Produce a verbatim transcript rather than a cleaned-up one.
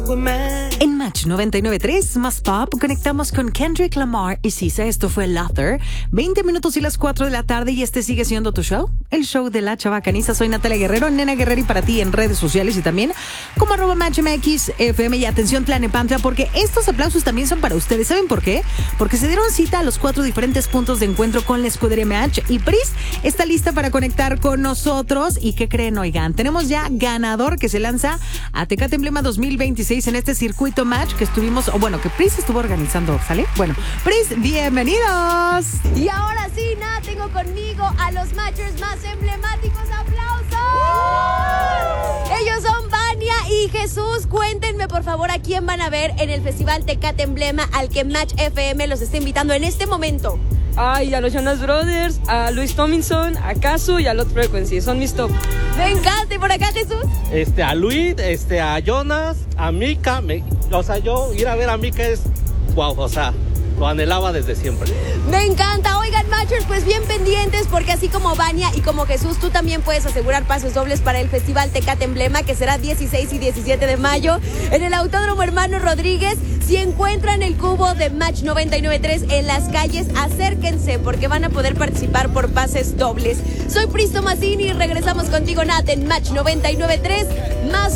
En Match noventa y nueve punto tres, más pop, conectamos con Kendrick Lamar y Sisa. Esto fue Laughter. veinte minutos y las cuatro de la tarde y este sigue siendo tu show, el show de la Chavacaniza. Soy Natalia Guerrero, Nena Guerrero, y para ti en redes sociales y también como arroba MatchMX F M. Y atención, Tlanepantla, porque estos aplausos también son para ustedes. ¿Saben por qué? Porque se dieron cita a los cuatro diferentes puntos de encuentro con la escudería Match y Pris está lista para conectar con nosotros. ¿Y qué creen? Oigan, tenemos ya ganador que se lanza a Tecate Emblema dos mil veintiséis en este circuito Match que estuvimos, o bueno, que Pris estuvo organizando, ¿sale? Bueno, Pris, bienvenidos. Y ahora sí, Nat, tengo conmigo a los Matchers más emblemáticos. ¡Aplausos! Ellos son Vania y Jesús. Cuéntenme, por favor, a quién van a ver en el Festival Tecate Emblema al que Match F M los está invitando en este momento. Ay, a los Jonas Brothers, a Luis Tomlinson, a Casu y a Lot Frequency. Son mis top. Me encanta. ¿Y por acá, Jesús? Este, a Luis, este, a Jonas, a Mika. Me, o sea, yo ir a ver a Mika es wow, o sea, lo anhelaba desde siempre. Me encanta. Oigan, Matchers, pues bien pendientes, porque así como Vania y como Jesús, tú también puedes asegurar pasos dobles para el Festival Tecate Emblema, que será dieciséis y diecisiete de mayo en el Autódromo Hermano Rodríguez. Si encuentran el cubo de Match noventa y nueve punto tres en las calles, acérquense porque van a poder participar por pases dobles. Soy Pris Tomasini y regresamos contigo, Nat, en Match noventa y nueve punto tres, más